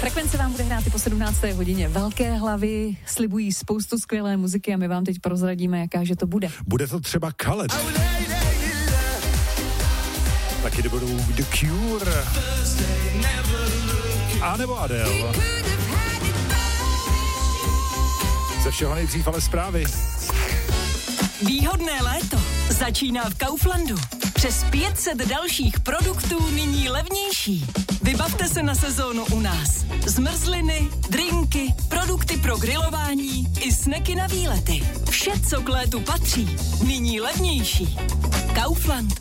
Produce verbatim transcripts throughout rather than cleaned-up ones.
Frekvence vám bude hrát i po sedmnácté hodině. Velké hlavy slibují spoustu skvělé muziky a my vám teď prozradíme, jakáže to bude. Bude to třeba Khaled. Taky to budou The Cure. A nebo Adele. Ze všeho nejdřív ale zprávy. Výhodné léto začíná v Kauflandu. Přes pět set dalších produktů nyní levnější. Vybavte se na sezónu u nás. Zmrzliny, drinky, produkty pro grilování i sneky na výlety. Vše, co k létu patří, nyní levnější. Kaufland.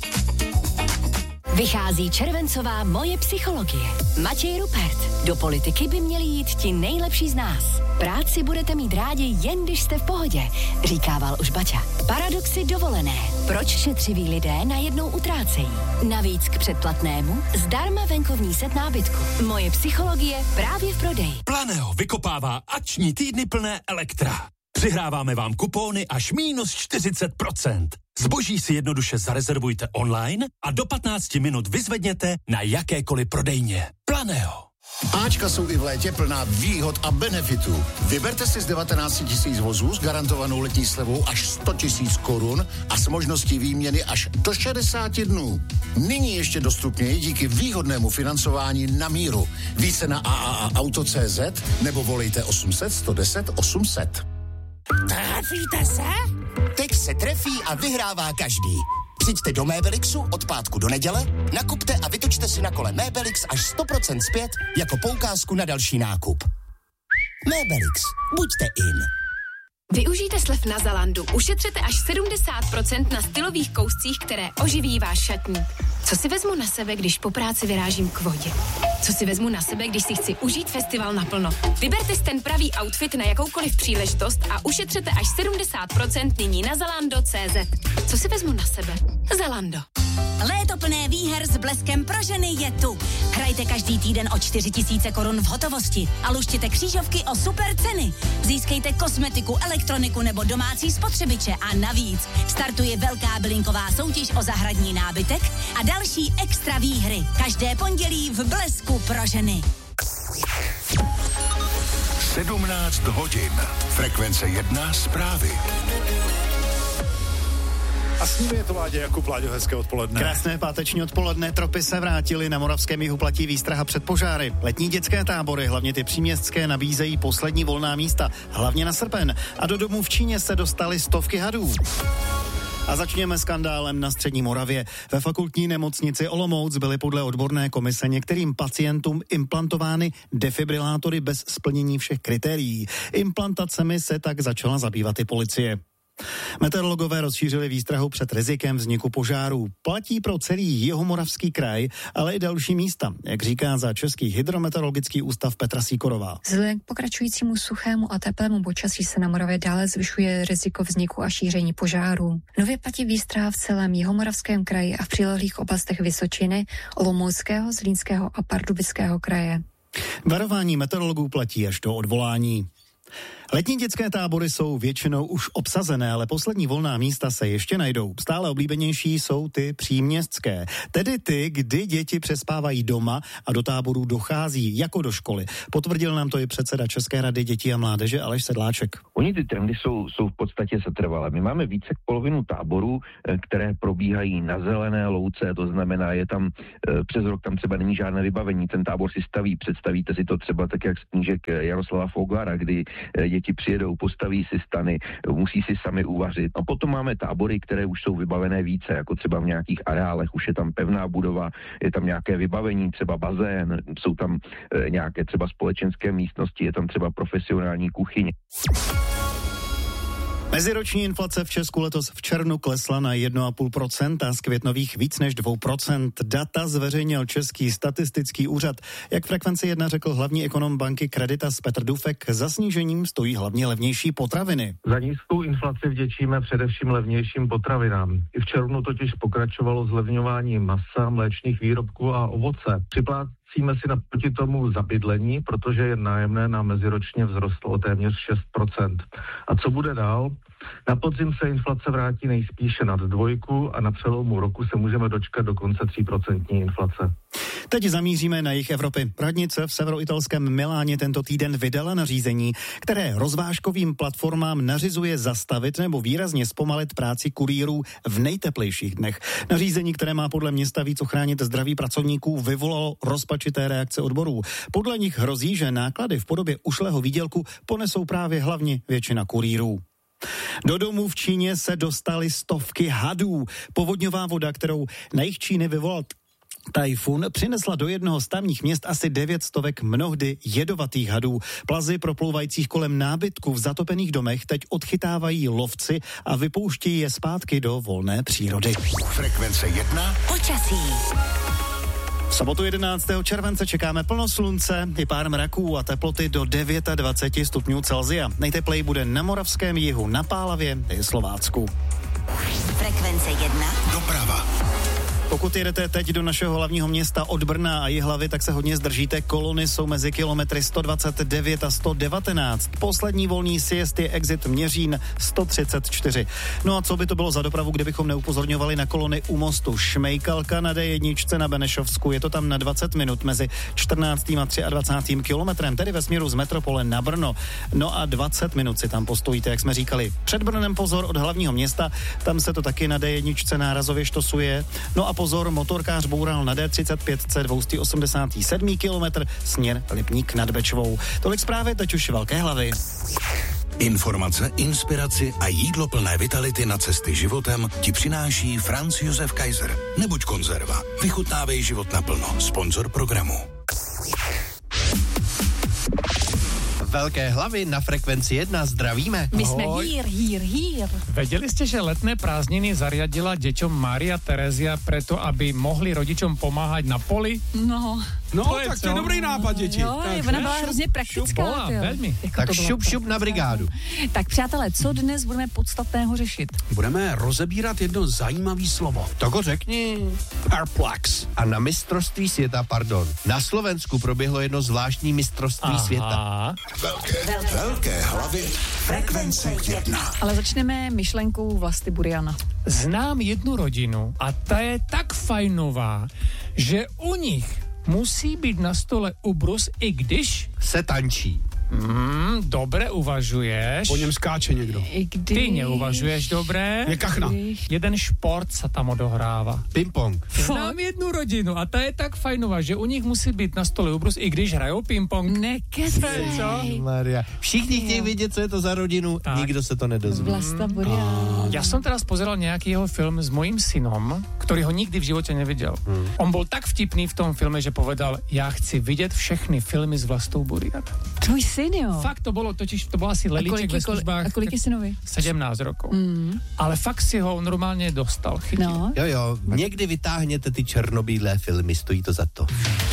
Vychází červencová Moje psychologie. Matěj Rupert. Do politiky by měli jít ti nejlepší z nás. Práci budete mít rádi, jen když jste v pohodě, říkával už Baťa. Paradoxy dovolené. Proč šetřiví lidé najednou utrácejí? Navíc k předplatnému zdarma venkovní set nábytku. Moje psychologie právě v prodeji. Planeo vykopává akční týdny plné Elektra. Přihráváme vám kupóny až mínus čtyřicet procent. Zboží si jednoduše zarezervujte online a do patnácti minut vyzvedněte na jakékoliv prodejně. Planeo. Ačka jsou i v létě plná výhod a benefitů. Vyberte si z devatenáct tisíc vozů s garantovanou letní slevou až sto tisíc korun a s možností výměny až do šedesáti dnů. Nyní ještě dostupněji díky výhodnému financování na míru. Více na a a a auto tečka cé zet nebo volejte osm set, sto deset, osm set. Trefíte se? Teď se trefí a vyhrává každý. Přijďte do Mébelixu od pátku do neděle, nakupte a vytočte si na kole Mébelix až sto procent zpět jako poukázku na další nákup. Mébelix. Buďte in. Využijte slev na Zalandu. Ušetřete až sedmdesát procent na stylových kouscích, které oživí váš šatník. Co si vezmu na sebe, když po práci vyrážím k vodě? Co si vezmu na sebe, když si chci užít festival naplno? Vyberte si ten pravý outfit na jakoukoliv příležitost a ušetřete až sedmdesát procent nyní na zalando tečka cé zet. Co si vezmu na sebe? Zalando. Léto plné výher s bleskem pro ženy je tu. Hrajte každý týden o čtyři tisíce korun v hotovosti a luštěte křížovky o super ceny. Získejte kosmetiku, elektroniku nebo domácí spotřebiče a navíc startuje velká bylinková soutěž o zahradní nábytek a další extra výhry. Každé pondělí v blesku pro ženy. sedmnáct hodin. Frekvence jedna zprávy. A s nimi je to Láďa Jakub. Láďo, hezké odpoledne. Krásné páteční odpoledne, tropy se vrátily, na Moravském jihu platí výstraha před požáry. Letní dětské tábory, hlavně ty příměstské, nabízejí poslední volná místa, hlavně na srpen. A do domů v Číně se dostaly stovky hadů. A začněme skandálem na Střední Moravě. Ve fakultní nemocnici Olomouc byly podle odborné komise některým pacientům implantovány defibrilátory bez splnění všech kritérií. Implantacemi se tak začala zabývat i policie. Meteorologové rozšířili výstrahu před rizikem vzniku požárů. Platí pro celý jihomoravský kraj, ale i další místa, jak říká za Český hydrometeorologický ústav Petra Síkorová. Vzhledem k pokračujícímu suchému a teplému počasí se na Moravě dále zvyšuje riziko vzniku a šíření požárů. Nově platí výstraha v celém jihomoravském kraji a v přilehlých oblastech Vysočiny, Olomouckého, Zlínského a Pardubického kraje. Varování meteorologů platí až do odvolání. Letní dětské tábory jsou většinou už obsazené, ale poslední volná místa se ještě najdou. Stále oblíbenější jsou ty příměstské, tedy ty, kdy děti přespávají doma a do táborů dochází jako do školy. Potvrdil nám to i předseda České rady dětí a mládeže Aleš Sedláček. Oni ty trendy jsou, jsou v podstatě setrvalé. My máme více jak polovinu táborů, které probíhají na zelené louce, to znamená, je tam přes rok tam třeba není žádné vybavení, ten tábor si staví, představíte si to třeba tak jak z knížek Jaroslava Foglara, kdy děti přijedou, postaví si stany, musí si sami uvařit. A potom máme tábory, které už jsou vybavené více, jako třeba v nějakých areálech, už je tam pevná budova, je tam nějaké vybavení, třeba bazén, jsou tam e, nějaké třeba společenské místnosti, je tam třeba profesionální kuchyně. Meziroční inflace v Česku letos v červnu klesla na jedna celá pět procenta, z květnových víc než dvě procenta. Data zveřejnil Český statistický úřad. Jak Frekvenci jedna řekl hlavní ekonom banky Creditas Petr Dufek, za snížením stojí hlavně levnější potraviny. Za nízkou inflaci vděčíme především levnějším potravinám. I v červnu totiž pokračovalo zlevňování masa, mléčných výrobků a ovoce. Připlácíme si naproti tomu za bydlení, protože je nájemné nám meziročně vzrostlo o téměř šest procent. A co bude dál? Na podzim se inflace vrátí nejspíše nad dvojku a na přelomu roku se můžeme dočkat dokonce tří procent inflace. Teď zamíříme na jih Evropy. Radnice v severoitalském Miláně tento týden vydala nařízení, které rozvážkovým platformám nařizuje zastavit nebo výrazně zpomalit práci kurýrů v nejteplejších dnech. Nařízení, které má podle města víc ochránit zdraví pracovníků, vyvolalo rozpačité reakce odborů. Podle nich hrozí, že náklady v podobě ušlého výdělku ponesou právě hlavně většina kurýrů. Do domů v Číně se dostaly stovky hadů. Povodňová voda, kterou na jih Číny vyvolal tajfun, přinesla do jednoho z tamních měst asi devět stovek mnohdy jedovatých hadů. Plazy proplouvajících kolem nábytku v zatopených domech teď odchytávají lovci a vypouštějí je zpátky do volné přírody. Frekvence jedna. Počasí. V sobotu jedenáctého července čekáme plno slunce, i pár mraků a teploty do dvacet devět stupňů Celsia. Nejtepleji bude na moravském jihu, na Pálavě i Slovácku. Frekvence jedna. Doprava. Pokud jedete teď do našeho hlavního města od Brna a Jihlavy, tak se hodně zdržíte. Kolony jsou mezi kilometry sto dvacet devět a sto devatenáct. Poslední volný sjezd je exit Měřín sto třicet čtyři. No a co by to bylo za dopravu, kdybychom neupozorňovali na kolony u mostu Šmejkalka na D jedna na Benešovsku. Je to tam na dvacet minut mezi čtrnáctým a dvacátým třetím kilometrem, tedy ve směru z metropole na Brno. No a dvacet minut si tam postojíte, jak jsme říkali. Před Brnem pozor od hlavního města, tam se to taky na D jedna nárazově štosuje. No a pozor, motorkář boural na D třicet pět C dvě osmdesát sedm kilometr směr Lipník nad Bečvou. Tolik zprávy, teď už velké hlavy. Informace, inspiraci a jídlo plné vitality na cesty životem ti přináší Franz Josef Kaiser. Nebuď konzerva. Vychutnávej život naplno. Sponzor programu. Velké hlavy na Frekvenci jedna zdravíme. My jsme hír, hír, hír. Vedeli ste, že letné prázdniny zariadila deťom Mária Terezia preto, aby mohli rodičom pomáhať na poli? No. No, to tak to je dobrý nápad, děti. Jo, tak, ona byla hrozně praktická. Bola, velmi. Jako tak šup, šup na brigádu. Tak přátelé, co dnes budeme podstatného řešit? Budeme rozebírat jedno zajímavé slovo. Tak ho řekni. Perplex. A na mistrovství světa, pardon, na Slovensku proběhlo jedno zvláštní mistrovství Aha. světa. Velké, velké hlavy. Frekvence jedna. Ale začneme myšlenkou Vlasty Buriana. Znám jednu rodinu a ta je tak fajnová, že u nich musí být na stole ubrus, i když se tančí. Mm, dobre uvažuješ. Po něm skáče někdo. I když... Ty neuvažuješ dobré. Je kachna. Jeden šport sa tam odohráva. Ping-pong. Znám jednu rodinu a ta je tak fajnová, že u nich musí být na stole ubrus, i když hrajou ping-pong. Nekecej. Maria. Všichni chtějí vědět, co je to za rodinu, tak. Nikdo se to nedozví. Vlasta Burian. Ja som teraz pozeral nejaký jeho film s mojím synom, ktorý ho nikdy v živote nevidel. Hmm. On bol tak vtipný v tom filme, že povedal, ja chci vidieť všechny filmy s Vlastou Burian. Tvoj syn, jo? Fakt to bolo, totiž to bol asi Lelíček ve službách. A kolik je synovi? sedemnásť rokov. Mm. Ale fakt si ho normálně dostal, chytil. No. Jo, jo, někdy vytáhněte ty černobílé filmy, stojí to za to.